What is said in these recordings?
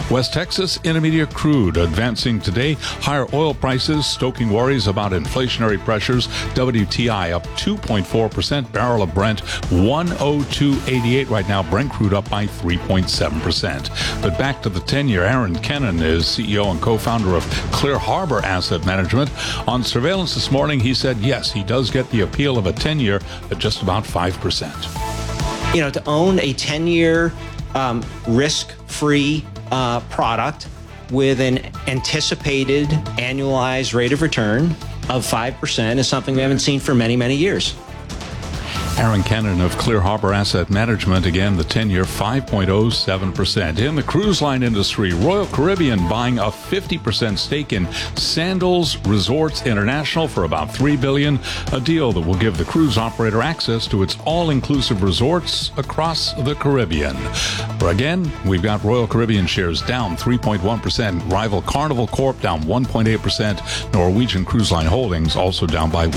West Texas Intermediate crude advancing today. Higher oil prices stoking worries about inflationary pressures. WTI up 2.4%. Barrel of Brent 102.88 right now. Brent crude up by 3.7%. But back to the 10-year. Aaron Kennan is CEO and co-founder of Clear Harbor Asset Management. On surveillance this morning, he said yes, he does get the appeal of a 10-year at just about 5%. You know, to own a 10-year risk-free product with an anticipated annualized rate of return of 5% is something we haven't seen for many, many years. Aaron Kennan of Clear Harbor Asset Management, again, the 10-year 5.07%. In the cruise line industry, Royal Caribbean buying a 50% stake in Sandals Resorts International for about $3 billion, a deal that will give the cruise operator access to its all-inclusive resorts across the Caribbean. Again, we've got Royal Caribbean shares down 3.1%, rival Carnival Corp down 1.8%, Norwegian Cruise Line Holdings also down by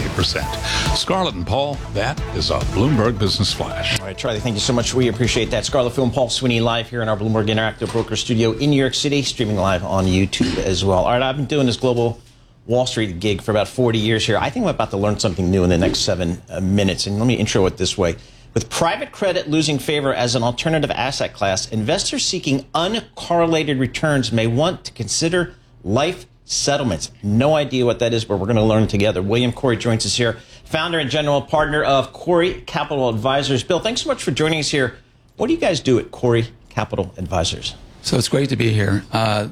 1.8%. Scarlett and Paul, that is a Bloomberg Business Flash. All right, Charlie, thank you so much. We appreciate that. Scarlett Fu and Paul Sweeney live here in our Bloomberg Interactive Broker studio in New York City, streaming live on YouTube as well. All right, I've been doing this global Wall Street gig for about 40 years here. I think I'm about to learn something new in the next 7 minutes, and let me intro it this way. With private credit losing favor as an alternative asset class, investors seeking uncorrelated returns may want to consider life settlements. No idea what that is, but we're going to learn together. William Corey joins us here, founder and general partner of Corey Capital Advisors. Bill, thanks so much for joining us here. What do you guys do at Corey Capital Advisors? So it's great to be here.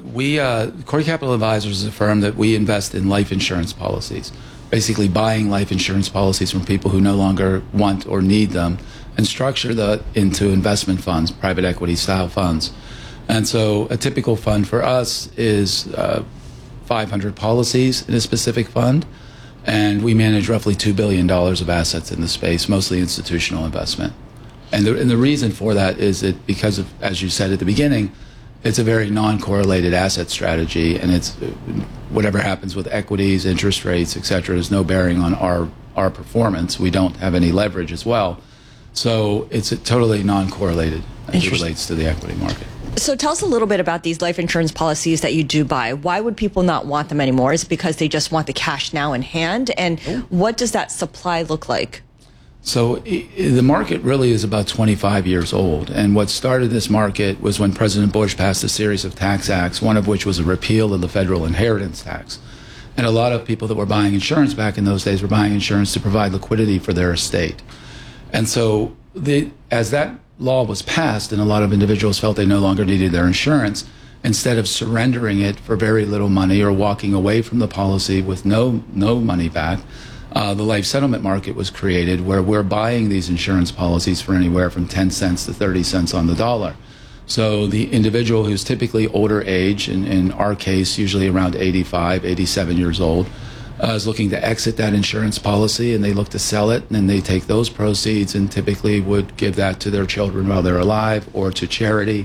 Corey Capital Advisors is a firm that we invest in life insurance policies, basically buying life insurance policies from people who no longer want or need them and structure that into investment funds, private equity style funds. And so a typical fund for us is 500 policies in a specific fund, and we manage roughly $2 billion of assets in the space, mostly institutional investment. And the reason for that is that because of, as you said at the beginning, it's a very non-correlated asset strategy, and it's whatever happens with equities, interest rates, et cetera, has no bearing on our performance. We don't have any leverage as well. So it's totally non-correlated as it relates to the equity market. So tell us a little bit about these life insurance policies that you do buy. Why would people not want them anymore? Is it because they just want the cash now in hand? And what does that supply look like? So the market really is about 25 years old. And what started this market was when President Bush passed a series of tax acts, one of which was a repeal of the federal inheritance tax. And a lot of people that were buying insurance back in those days were buying insurance to provide liquidity for their estate. And so as that law was passed and a lot of individuals felt they no longer needed their insurance, instead of surrendering it for very little money or walking away from the policy with no money back, the life settlement market was created where we're buying these insurance policies for anywhere from 10 cents to 30 cents on the dollar. So the individual who's typically older age, in our case usually around 85, 87 years old, is looking to exit that insurance policy, and they look to sell it, and then they take those proceeds and typically would give that to their children while they're alive, or to charity,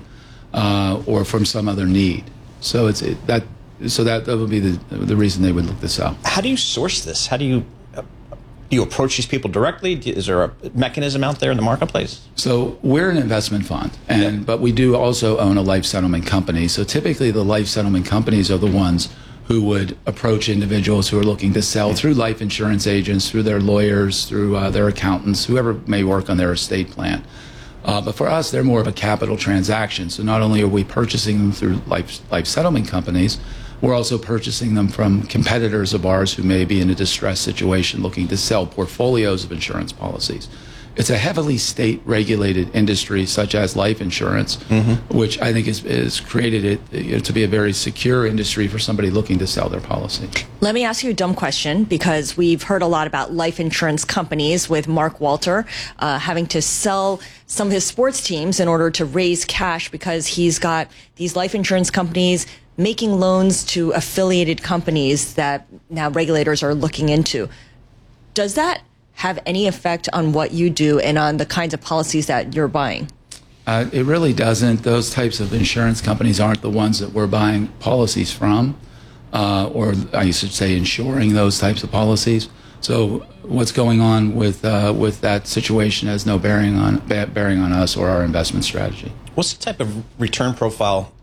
or from some other need. So that would be the reason they would look to sell. How do you source this? How do you approach these people directly? Is there a mechanism out there in the marketplace? So we're an investment fund, but we do also own a life settlement company. So typically the life settlement companies are the ones who would approach individuals who are looking to sell through life insurance agents, through their lawyers, through their accountants, whoever may work on their estate plan. But for us, they're more of a capital transaction. So not only are we purchasing them through life settlement companies, we're also purchasing them from competitors of ours who may be in a distressed situation looking to sell portfolios of insurance policies. It's a heavily state-regulated industry, such as life insurance, which I think is created it to be a very secure industry for somebody looking to sell their policy. Let me ask you a dumb question, because we've heard a lot about life insurance companies with Mark Walter having to sell some of his sports teams in order to raise cash because he's got these life insurance companies making loans to affiliated companies that now regulators are looking into. Does that have any effect on what you do and on the kinds of policies that you're buying? It really doesn't. Those types of insurance companies aren't the ones that we're buying policies from, or I should say insuring those types of policies. So what's going on with that situation has no bearing on us or our investment strategy. What's the type of return profile